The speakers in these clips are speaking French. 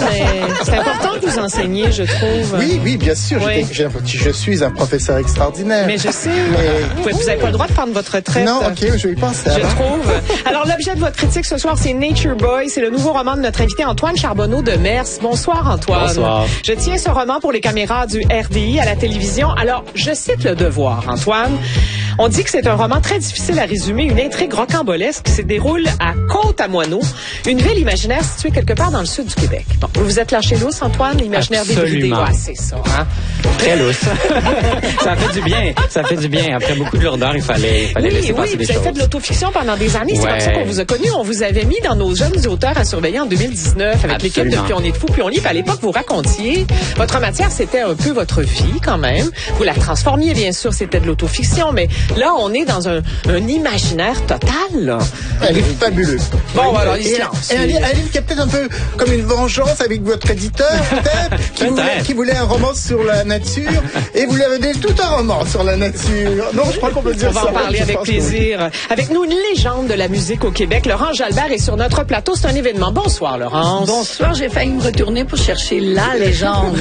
mais c'est important que vous enseigniez, je trouve. Oui, bien sûr. Oui. Je suis un professeur extraordinaire. Mais je sais. Vous n'avez pas le droit de prendre votre retraite. Non, OK, je vais y penser. Je trouve. Alors, l'objet de votre critique ce soir, c'est Nature Boy. C'est le nouveau roman de notre invité Antoine Charbonneau de Mers. Bonsoir, Antoine. Bonsoir. Je tiens ce roman pour les caméras du RDI à la télévision. Alors, je cite Le Devoir, Antoine. On dit que c'est un roman très difficile à résumer, une intrigue rocambolesque qui se déroule à Côte-à-Moineau, une ville imaginaire située quelque part dans le sud du Québec. Bon, vous vous êtes lâché lousse, Antoine, l'imaginaire débridé. Ouais, c'est ça, hein? Très lousse. Ça fait du bien. Ça fait du bien. Après beaucoup de lourdeur, il fallait laisser passer des choses. Vous avez fait de l'autofiction pendant des années. C'est comme ça qu'on vous a connu. On vous avait mis dans nos jeunes auteurs à surveiller en 2019 avec l'équipe de Puis on est de fou, puis on lit. Puis à l'époque, vous racontiez, votre matière, c'était un peu votre vie quand même. Vous la transformiez, bien sûr, c'était de l'autofiction, mais là, on est dans un imaginaire total. Là. Elle est fabuleuse. Bon, alors, il et un livre qui est peut-être un peu comme une vengeance avec votre éditeur, peut-être, qui voulait un roman sur la nature, et vous lui avez donné tout un roman sur la nature. Non, je crois qu'on peut dire ça. On va en parler avec plaisir. Avec nous, une légende de la musique au Québec. Laurence Jalbert est sur notre plateau. C'est un événement. Bonsoir, Laurence. Bonsoir, j'ai failli me retourner pour chercher la légende.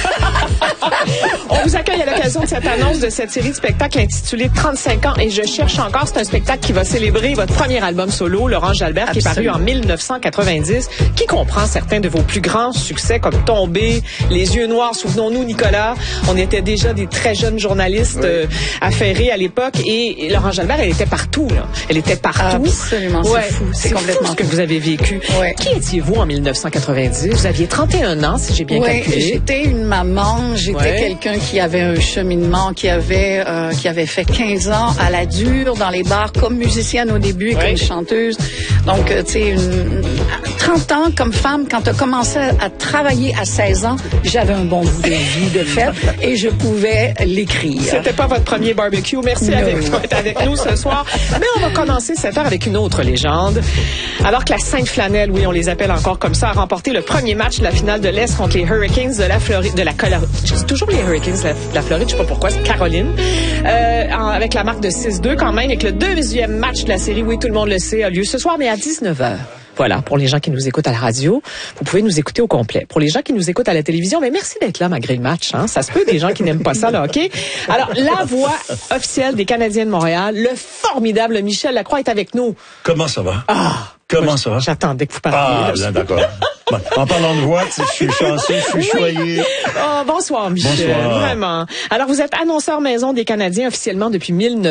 On vous accueille à l'occasion de cette annonce de cette série de spectacles intitulée 35 ans et je cherche encore. C'est un spectacle qui va célébrer votre premier album solo, Laurence Jalbert, qui est paru en 1990, qui comprend certains de vos plus grands succès comme Tomber, Les yeux noirs. Souvenons-nous, Nicolas, on était déjà des très jeunes journalistes affairés à l'époque et Laurence Jalbert, elle était partout. Là. Elle était partout. Absolument, c'est fou. C'est complètement fou ce que vous avez vécu. Ouais. Qui étiez-vous en 1990? Vous aviez 31 ans, si j'ai bien calculé. J'étais une maman, j'étais quelqu'un qui avait un cheminement, qui avait fait 15 ans à la dure dans les bars comme musicienne au début et comme chanteuse. Donc, tu sais, 30 ans comme femme, quand tu as commencé à travailler à 16 ans, j'avais un bon bout de vie de fait et je pouvais l'écrire. C'était pas votre premier barbecue. Merci d'être avec nous ce soir. Mais on va commencer cette heure avec une autre légende. Alors que la Sainte Flanelle, oui, on les appelle encore comme ça, a remporté le premier match de la finale de l'Est contre les Hurricanes de la Floride, je dis toujours les Hurricanes de la Floride, je sais pas pourquoi, c'est Caroline, avec la marque de 6-2 quand même, et que le deuxième match de la série, oui, tout le monde le sait, a lieu ce soir, mais à 19h. Voilà, pour les gens qui nous écoutent à la radio, vous pouvez nous écouter au complet. Pour les gens qui nous écoutent à la télévision, mais merci d'être là malgré le match. Hein? Ça se peut des gens qui n'aiment pas ça, là, OK? Alors, la voix officielle des Canadiens de Montréal, le formidable Michel Lacroix est avec nous. Comment ça va? Comment ça va? J'attendais que vous parliez. Bien, d'accord. Bon, en parlant de voix, je suis chanceux, je suis choyé. Bonsoir, Michel. Bonsoir. Vraiment. Alors, vous êtes annonceur maison des Canadiens officiellement depuis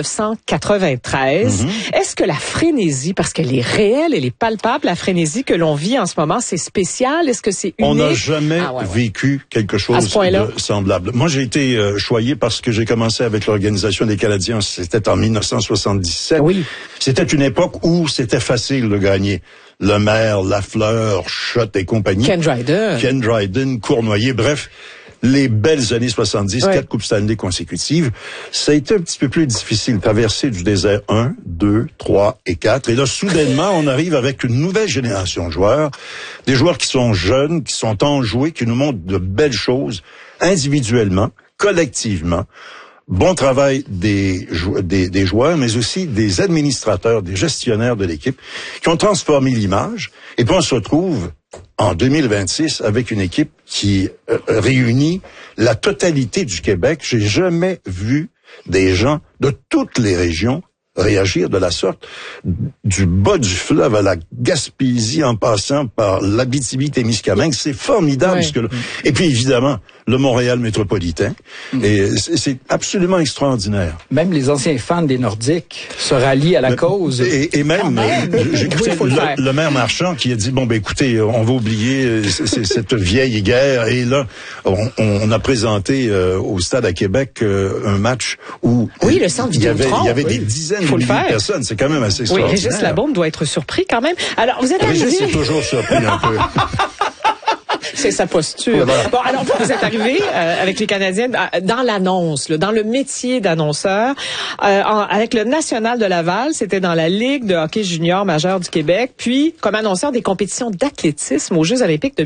1993. Est-ce que la frénésie, parce qu'elle est réelle, elle est palpable, la frénésie que l'on vit en ce moment, c'est spécial? Est-ce que c'est unique? On n'a jamais vécu quelque chose de semblable. Moi, j'ai été choyé parce que j'ai commencé avec l'Organisation des Canadiens. C'était en 1977. Oui. C'était une époque où c'était facile de gagner. Lemaire, Lafleur, Schott et compagnie. Ken Dryden, Cournoyer, bref, les belles années 70, 4 Coupes Stanley consécutives. Ça a été un petit peu plus difficile, traverser du désert 1, 2, 3 et 4. Et là, soudainement, on arrive avec une nouvelle génération de joueurs, des joueurs qui sont jeunes, qui sont enjoués, qui nous montrent de belles choses, individuellement, collectivement. Bon travail des joueurs, mais aussi des administrateurs, des gestionnaires de l'équipe, qui ont transformé l'image. Et puis on se retrouve en 2026 avec une équipe qui réunit la totalité du Québec. J'ai jamais vu des gens de toutes les régions réagir de la sorte, du bas du fleuve à la Gaspésie en passant par l'Abitibi-Témiscamingue. C'est formidable. Et puis évidemment, le Montréal métropolitain. Et c'est absolument extraordinaire. Même les anciens fans des Nordiques se rallient à la cause. Et même, j'ai écouté le maire Marchand qui a dit, écoutez, on va oublier cette vieille guerre. Et là, on a présenté au Stade à Québec un match où le centre il y avait des dizaines de milliers de personnes. C'est quand même assez extraordinaire. Oui, Régis Labaume doit être surpris quand même. Alors, vous êtes arrivé... Régis est toujours surpris un peu. C'est sa posture. Voilà. Bon, alors vous êtes arrivé avec les Canadiens dans l'annonce, dans le métier d'annonceur, avec le National de Laval, c'était dans la Ligue de hockey junior majeur du Québec, puis comme annonceur des compétitions d'athlétisme aux Jeux olympiques de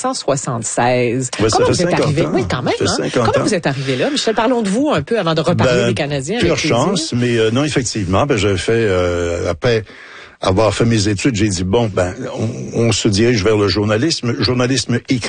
1976. Comment vous êtes arrivé? Oui, quand même. Comment vous êtes arrivé là? Michel, parlons de vous un peu avant de reparler des Canadiens. Pure chance, mais non, effectivement, j'ai fait, après avoir fait mes études, j'ai dit, on se dirige vers le journalisme écrit.